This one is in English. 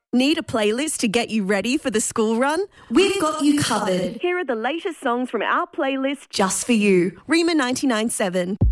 Need a playlist to get you ready for the school run? We've got you covered. Here are the latest songs from our playlist just for you. Rima 99.7.